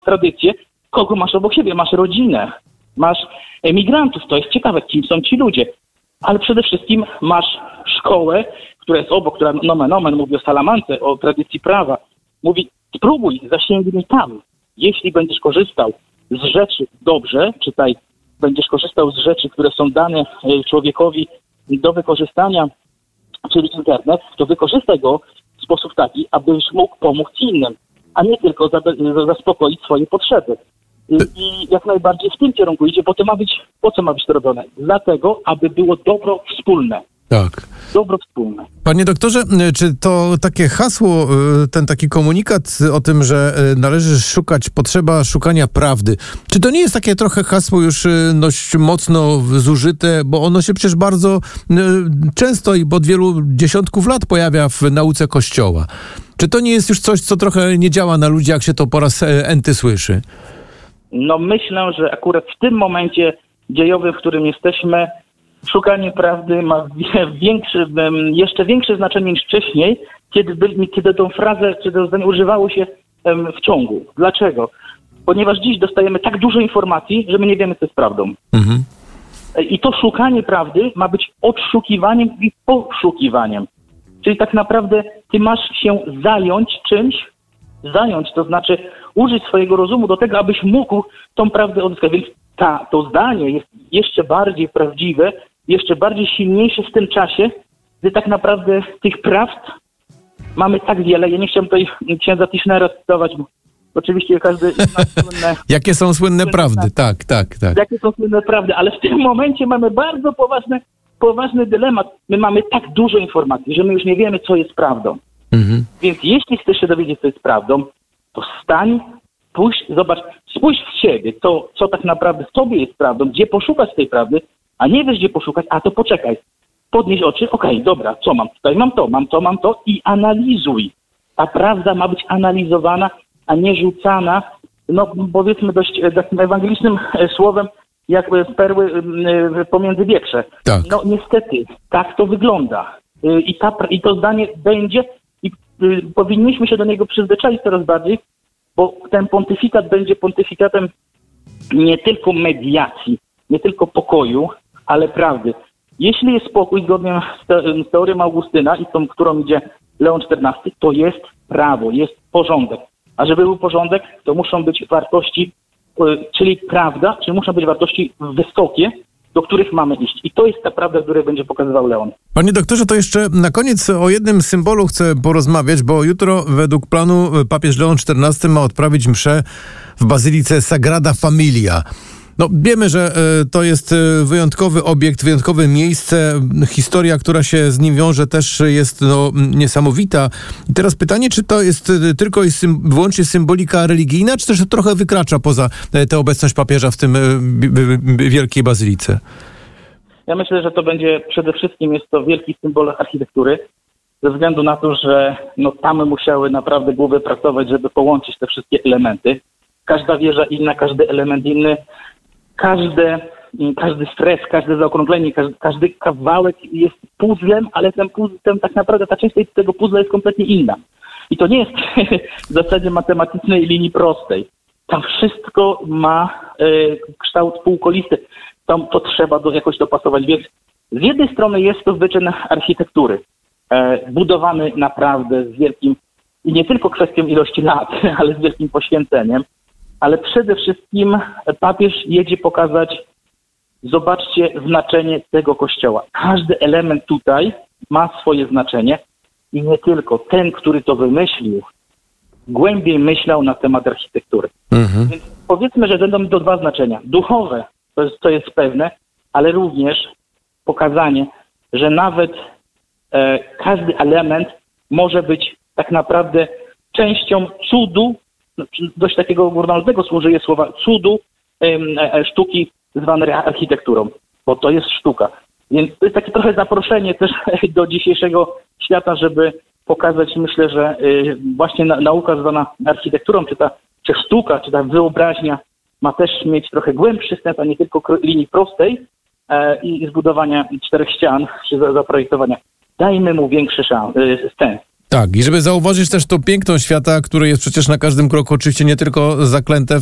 tradycję, kogo masz obok siebie? Masz rodzinę, masz emigrantów, to jest ciekawe, kim są ci ludzie. Ale przede wszystkim masz szkołę, która jest obok, która nomen omen mówi o salamance, o tradycji prawa. Mówi, spróbuj, zasięgnij tam. Jeśli będziesz korzystał z rzeczy dobrze, czytaj, będziesz korzystał z rzeczy, które są dane człowiekowi do wykorzystania, czyli internet, to wykorzystaj go w sposób taki, abyś mógł pomóc innym, a nie tylko zaspokoić swoje potrzeby. I jak najbardziej w tym kierunku idzie, bo to ma być, po co ma być to robione? Dlatego, aby było dobro wspólne. Tak. Dobro wspólne. Panie doktorze, czy to takie hasło, ten taki komunikat o tym, że należy szukać, potrzeba szukania prawdy, czy to nie jest takie trochę hasło już dość mocno zużyte, bo ono się przecież bardzo często i od wielu dziesiątków lat pojawia w nauce Kościoła. Czy to nie jest już coś, co trochę nie działa na ludzi, jak się to po raz enty słyszy? No myślę, że akurat w tym momencie dziejowym, w którym jesteśmy, szukanie prawdy ma jeszcze większe znaczenie niż wcześniej, kiedy tą frazę czy to zdanie używało się w ciągu. Dlaczego? Ponieważ dziś dostajemy tak dużo informacji, że my nie wiemy, co jest prawdą. Mhm. I to szukanie prawdy ma być odszukiwaniem i poszukiwaniem. Czyli tak naprawdę ty masz się zająć czymś, to znaczy użyć swojego rozumu do tego, abyś mógł tą prawdę odzyskać. Więc to zdanie jest jeszcze bardziej prawdziwe, jeszcze bardziej silniejsze w tym czasie, gdy tak naprawdę tych prawd mamy tak wiele. Ja nie chciałem tutaj księdza Tischnera cytować, bo oczywiście każdy zna słynne... Jakie są słynne prawdy, tak. Jakie są słynne prawdy, ale w tym momencie mamy bardzo poważny dylemat. My mamy tak dużo informacji, że my już nie wiemy, co jest prawdą. Mhm. Więc jeśli chcesz się dowiedzieć, co jest prawdą, to stań, spójrz w siebie, co tak naprawdę w tobie jest prawdą, gdzie poszukać tej prawdy, a nie wiesz, gdzie poszukać, a to poczekaj. Podnieś oczy, okej, dobra, co mam tutaj? Mam to i analizuj. Ta prawda ma być analizowana, a nie rzucana, no powiedzmy dość takim ewangelicznym słowem, jakby z perły pomiędzy wieprze. Tak. No niestety, tak to wygląda. I to zdanie będzie, i powinniśmy się do niego przyzwyczaić coraz bardziej, bo ten pontyfikat będzie pontyfikatem nie tylko mediacji, nie tylko pokoju, ale prawdy. Jeśli jest spokój zgodnie z teorią Augustyna i tą, którą idzie Leon XIV, to jest prawo, jest porządek. A żeby był porządek, to muszą być wartości, czyli prawda, czyli muszą być wartości wysokie, do których mamy iść. I to jest ta prawda, której będzie pokazywał Leon. Panie doktorze, to jeszcze na koniec o jednym symbolu chcę porozmawiać, bo jutro według planu papież Leon XIV ma odprawić mszę w bazylice Sagrada Familia. No, wiemy, że to jest wyjątkowy obiekt, wyjątkowe miejsce. Historia, która się z nim wiąże, też jest niesamowita. I teraz pytanie, czy to jest tylko wyłącznie symbolika religijna, czy też to trochę wykracza poza tę obecność papieża w tym wielkiej bazylice? Ja myślę, że to będzie przede wszystkim jest to wielki symbol architektury, ze względu na to, że tam musiały naprawdę głowy pracować, żeby połączyć te wszystkie elementy. Każda wieża inna, każdy element inny. Każdy stres, każde zaokrąglenie, każdy kawałek jest puzzlem, ale ten tak naprawdę ta część tego puzzla jest kompletnie inna. I to nie jest w zasadzie matematycznej linii prostej. Tam wszystko ma kształt półkolisty. Tam to trzeba jakoś dopasować. Więc z jednej strony jest to wyczyn architektury, budowany naprawdę z wielkim, i nie tylko kwestią ilości lat, ale z wielkim poświęceniem. Ale przede wszystkim papież jedzie pokazać, zobaczcie znaczenie tego kościoła. Każdy element tutaj ma swoje znaczenie i nie tylko. Ten, który to wymyślił, głębiej myślał na temat architektury. Mhm. Więc powiedzmy, że będą to dwa znaczenia. Duchowe, to jest pewne, ale również pokazanie, że nawet każdy element może być tak naprawdę częścią cudu, dość takiego górnolotnego użyję słowa cudu sztuki zwanej architekturą, bo to jest sztuka. Więc to jest takie trochę zaproszenie też do dzisiejszego świata, żeby pokazać, myślę, że właśnie nauka zwana architekturą, czy sztuka, czy ta wyobraźnia ma też mieć trochę głębszy sens, a nie tylko linii prostej i zbudowania 4 ścian, czy zaprojektowania. Dajmy mu większy sens. Tak, i żeby zauważyć też to piękno świata, które jest przecież na każdym kroku, oczywiście nie tylko zaklęte